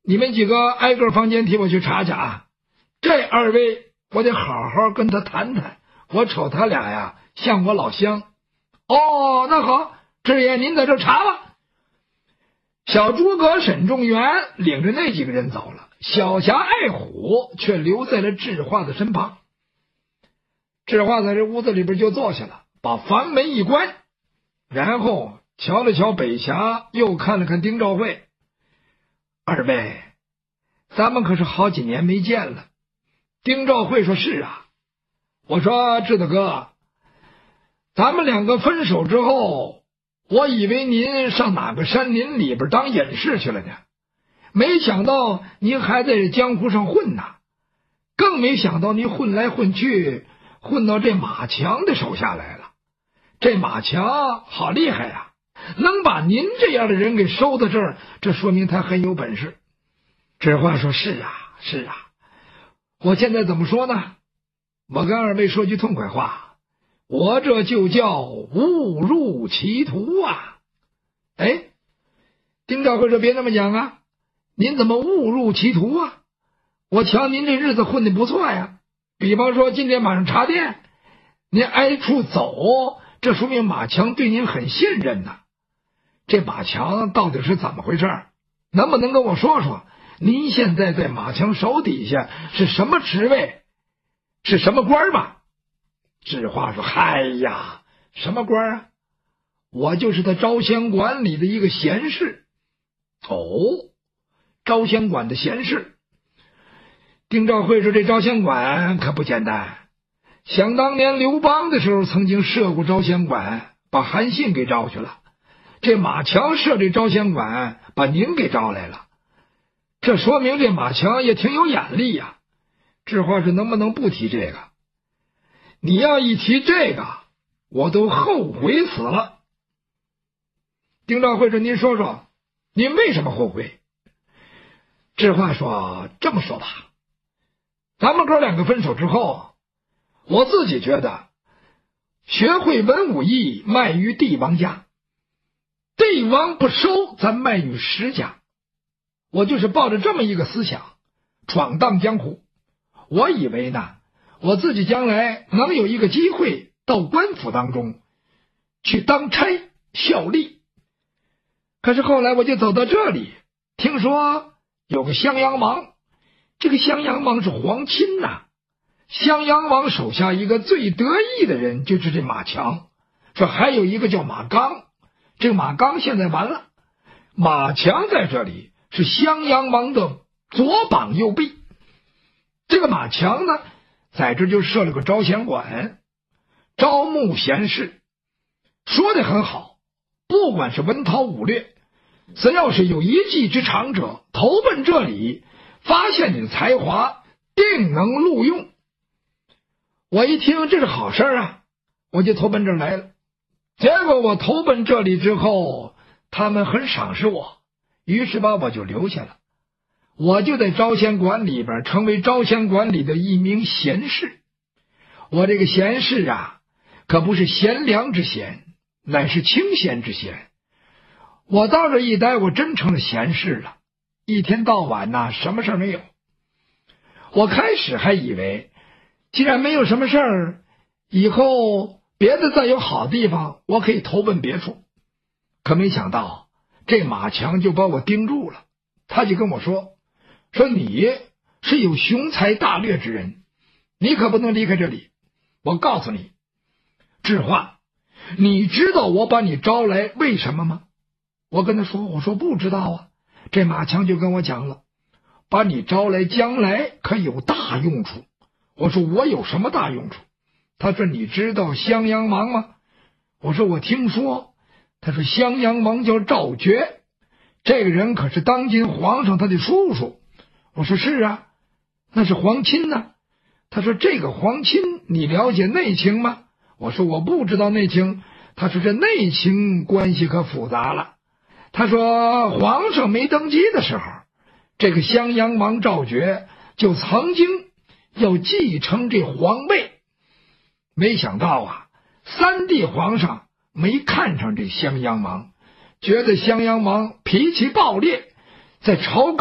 你们几个挨个房间替我去查查，这二位我得好好跟他谈谈，我瞅他俩呀像我老乡。哦，那好，志爷您在这查吧。小诸葛沈仲元领着那几个人走了，小侠爱虎却留在了智化的身旁。智化在这屋子里边就坐下了，把房门一关，然后瞧了瞧北峡，又看了看丁兆会。二位，咱们可是好几年没见了。丁兆会说是啊。我说智大哥，咱们两个分手之后，我以为您上哪个山林里边当隐士去了呢，没想到您还在江湖上混呢，更没想到您混来混去，混到这马强的手下来了。这马强好厉害呀，能把您这样的人给收到这儿，这说明他很有本事。智化说是啊，是啊，我现在怎么说呢？我跟二位说句痛快话，我这就叫误入歧途啊！哎，丁兆会说别那么讲啊，您怎么误入歧途啊？我瞧您这日子混得不错呀，比方说今天晚上茶店，您挨处走，这说明马强对您很信任呐。这马强到底是怎么回事？能不能跟我说说？您现在在马强手底下是什么职位？是什么官吧？智化说：“嗨呀，什么官啊？我就是他招仙馆里的一个闲事。”哦，招仙馆的闲事。丁兆会说：“这招仙馆可不简单。想当年刘邦的时候，曾经设过招仙馆，把韩信给招去了。这马强设这招仙馆，把您给招来了。这说明这马强也挺有眼力呀。”智化说：“能不能不提这个？你要一提这个，我都后悔死了。”丁兆会说：“您说说，您为什么后悔？”智化说：“这么说吧，咱们哥两个分手之后，我自己觉得学会文武艺卖于帝王家，帝王不收咱卖于石家。我就是抱着这么一个思想闯荡江湖。我以为呢，我自己将来能有一个机会到官府当中去当差效力。可是后来我就走到这里，听说有个襄阳王，这个襄阳王是皇亲呐。襄阳王手下一个最得意的人就是这马强，说还有一个叫马刚，这个马刚现在完了。马强在这里是襄阳王的左膀右臂。这个马强呢，在这就设了个招贤馆，招募贤士，说的很好，不管是文韬武略，只要是有一技之长者，投奔这里，发现你的才华，定能录用。我一听这是好事啊，我就投奔这儿来了。结果我投奔这里之后，他们很赏识我，于是吧我就留下了。我就在招贤馆里边成为招贤馆里的一名贤士。我这个贤士啊，可不是贤良之贤，乃是清闲之闲。我到这一待，我真成了贤士了，一天到晚呐，什么事没有。我开始还以为既然没有什么事儿，以后别的再有好地方，我可以投奔别处。可没想到这马强就把我盯住了，他就跟我说你是有雄才大略之人，你可不能离开这里。我告诉你，智化，你知道我把你招来为什么吗？我跟他说，我说不知道啊。这马强就跟我讲了，把你招来将来可有大用处。我说我有什么大用处？他说你知道襄阳王吗？我说我听说。他说襄阳王叫赵觉，这个人可是当今皇上他的叔叔。我说是啊，那是皇亲呢。他说这个皇亲你了解内情吗？我说我不知道内情。他说这内情关系可复杂了。他说皇上没登基的时候，这个襄阳王赵觉就曾经要继承这皇位，没想到啊，三弟皇上没看上这襄阳王，觉得襄阳王脾气暴烈，在朝